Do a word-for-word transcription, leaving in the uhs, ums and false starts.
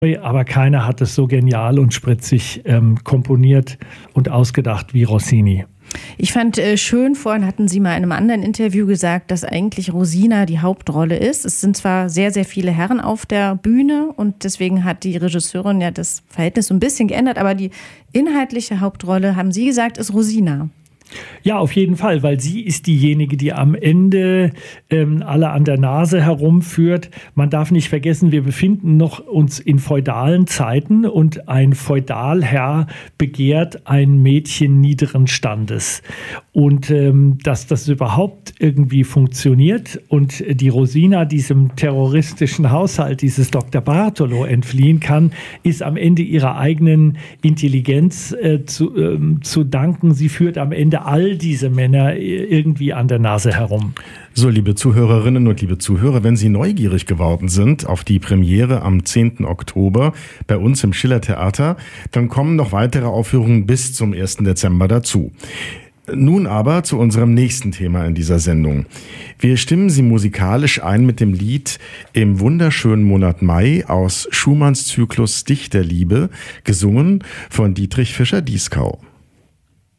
aber keiner hat es so genial und spritzig ähm, komponiert und ausgedacht wie Rossini. Ich fand äh, schön, vorhin hatten Sie mal in einem anderen Interview gesagt, dass eigentlich Rosina die Hauptrolle ist. Es sind zwar sehr, sehr viele Herren auf der Bühne und deswegen hat die Regisseurin ja das Verhältnis so ein bisschen geändert, aber die inhaltliche Hauptrolle, haben Sie gesagt, ist Rosina. Ja, auf jeden Fall, weil sie ist diejenige, die am Ende ähm, alle an der Nase herumführt. Man darf nicht vergessen, wir befinden noch uns in feudalen Zeiten und ein Feudalherr begehrt ein Mädchen niederen Standes. Und ähm, dass das überhaupt irgendwie funktioniert und die Rosina diesem terroristischen Haushalt dieses Doktor Bartolo entfliehen kann, ist am Ende ihrer eigenen Intelligenz äh, zu, ähm, zu danken. Sie führt am Ende all diese Männer irgendwie an der Nase herum. So, liebe Zuhörerinnen und liebe Zuhörer, wenn Sie neugierig geworden sind auf die Premiere am zehnten Oktober bei uns im Schiller-Theater, dann kommen noch weitere Aufführungen bis zum ersten Dezember dazu. Nun aber zu unserem nächsten Thema in dieser Sendung. Wir stimmen Sie musikalisch ein mit dem Lied Im wunderschönen Monat Mai aus Schumanns Zyklus Dichterliebe, gesungen von Dietrich Fischer-Dieskau.